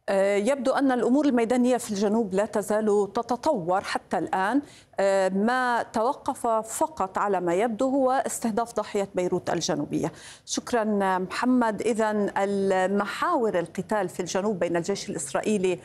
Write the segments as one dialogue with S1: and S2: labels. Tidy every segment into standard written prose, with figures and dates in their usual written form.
S1: يبدو أن الأمور الميدانية في الجنوب لا تزال تتطور حتى الآن. ما توقف فقط على ما يبدو هو استهداف ضاحية بيروت الجنوبية. شكرا محمد. إذن المحاور القتال في الجنوب بين الجيش الإسرائيلي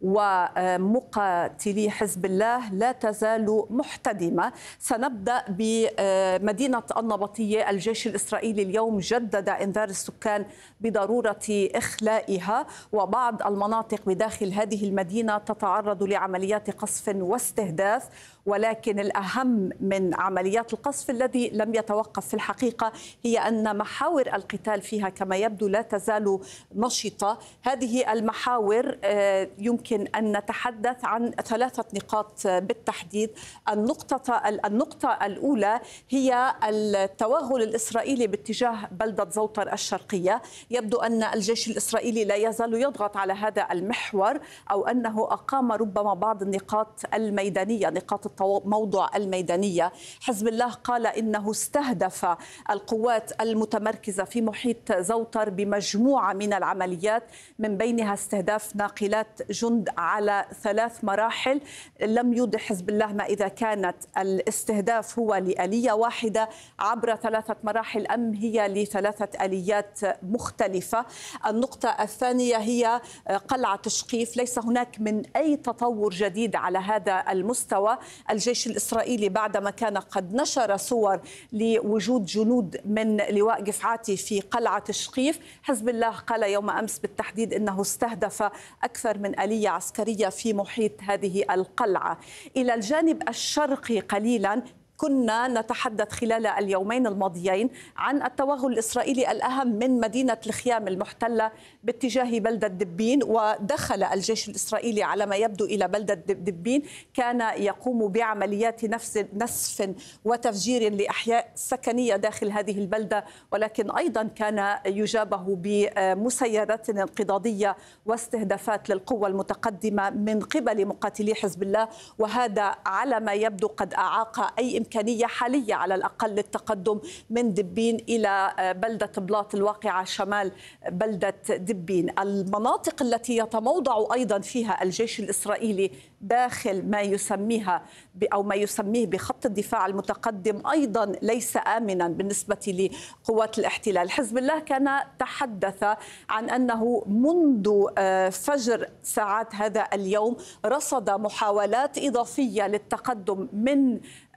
S1: ومقاتلي حزب الله لا تزال محتدمة. سنبدأ بمدينة النبطية. الجيش الإسرائيلي اليوم جدد إنذار السكان بضرورة إخلائها، وبعض المناطق بداخل هذه المدينة تتعرض لعمليات قصف واستهداف، ولكن الأهم من عمليات القصف الذي لم يتوقف في الحقيقة هي أن محاور القتال فيها كما يبدو لا تزال نشطة. هذه المحاور يمكن أن نتحدث عن 3 نقاط بالتحديد. النقطة الأولى هي التوغل الإسرائيلي باتجاه بلدة زوطر الشرقية. يبدو أن الجيش الإسرائيلي لا يزال يضغط على هذا المحور، أو أنه أقام ربما بعض النقاط الميدانية، نقاط الموضوع الميدانية. حزب الله قال إنه استهدف القوات المتمركزة في محيط زوطر بمجموعة من العمليات، من بينها استهداف ناقلات جند على 3 مراحل. لم يوضح حزب الله ما إذا كانت الاستهداف هو لآلية واحدة عبر 3 مراحل أم هي ل3 آليات مختلفة. النقطة الثانية هي قلعة شقيف. ليس هناك من أي تطور جديد على هذا المستوى. الجيش الإسرائيلي بعدما كان قد نشر صور لوجود جنود من لواء قفعاتي في قلعة شقيف، حزب الله قال يوم أمس بالتحديد أنه استهدف أكثر من آلية عسكرية في محيط هذه القلعة. إلى الجانب الشرقي قليلا، كنا نتحدث خلال اليومين الماضيين عن التوغل الإسرائيلي الأهم من مدينة الخيام المحتلة باتجاه بلدة دبين، ودخل الجيش الإسرائيلي على ما يبدو إلى بلدة دبين. كان يقوم بعمليات نسف وتفجير لأحياء سكنية داخل هذه البلدة، ولكن أيضا كان يجابه بمسيرات انقضاضية واستهدافات للقوة المتقدمة من قبل مقاتلي حزب الله، وهذا على ما يبدو قد أعاق أي إمكانية حالية على الأقل للتقدم من دبين إلى بلدة بلاط الواقعة شمال بلدة دبين. المناطق التي يتموضع أيضا فيها الجيش الإسرائيلي داخل ما يسميه بخط الدفاع المتقدم أيضا ليس آمنا بالنسبة لقوات الاحتلال. حزب الله كان تحدث عن أنه منذ فجر ساعات هذا اليوم رصد محاولات إضافية للتقدم من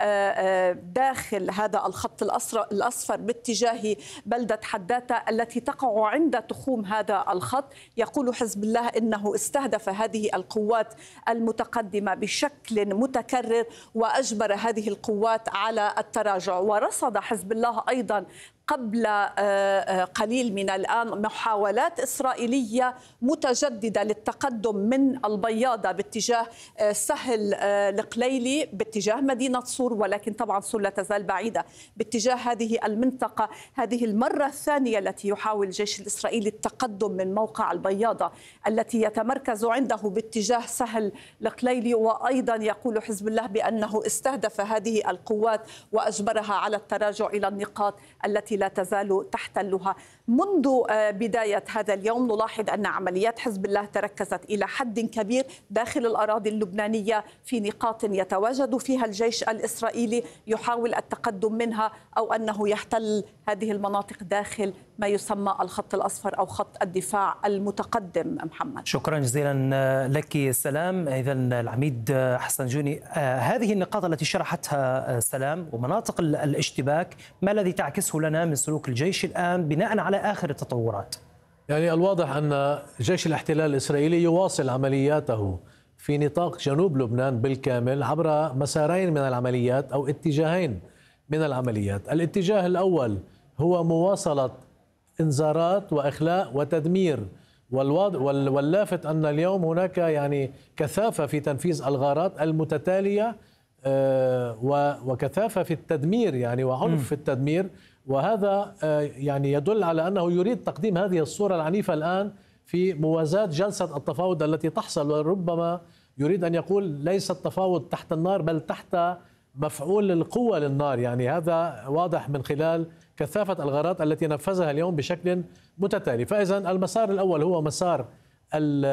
S1: داخل هذا الخط الأصفر باتجاه بلدة حداثة التي تقع عند تخوم هذا الخط. يقول حزب الله إنه استهدف هذه القوات المتقدمة بشكل متكرر وأجبر هذه القوات على التراجع. ورصد حزب الله أيضا قبل قليل من الآن محاولات إسرائيلية متجددة للتقدم من البياضة باتجاه سهل القليلي باتجاه مدينة صور، ولكن طبعا صور لا تزال بعيدة باتجاه هذه المنطقة. هذه المرة الثانية التي يحاول الجيش الإسرائيلي التقدم من موقع البياضة التي يتمركز عنده باتجاه سهل القليلي. وأيضا يقول حزب الله بأنه استهدف هذه القوات وأجبرها على التراجع إلى النقاط التي لا تزال تحتلها. منذ بداية هذا اليوم نلاحظ أن عمليات حزب الله تركزت إلى حد كبير داخل الأراضي اللبنانية في نقاط يتواجد فيها الجيش الإسرائيلي يحاول التقدم منها، أو أنه يحتل هذه المناطق داخل ما يسمى الخط الأصفر أو خط الدفاع المتقدم. محمد،
S2: شكرا جزيلا لك سلام. إذا العميد حسن جوني، هذه النقاط التي شرحتها سلام ومناطق الاشتباك، ما الذي تعكسه لنا من سلوك الجيش الآن بناء على آخر التطورات؟
S3: يعني الواضح أن جيش الاحتلال الإسرائيلي يواصل عملياته في نطاق جنوب لبنان بالكامل عبر مسارين من العمليات أو اتجاهين من العمليات. الاتجاه الأول هو مواصلة إنذارات وإخلاء وتدمير، واللافت أن اليوم هناك يعني كثافة في تنفيذ الغارات المتتالية وكثافة في التدمير يعني وعنف في التدمير، وهذا يعني يدل على أنه يريد تقديم هذه الصورة العنيفة الآن في موازاة جلسة التفاوض التي تحصل، وربما يريد أن يقول ليس التفاوض تحت النار بل تحت مفعول القوة للنار. يعني هذا واضح من خلال كثافة الغارات التي نفذها اليوم بشكل متتالي. فإذا المسار الأول هو مسار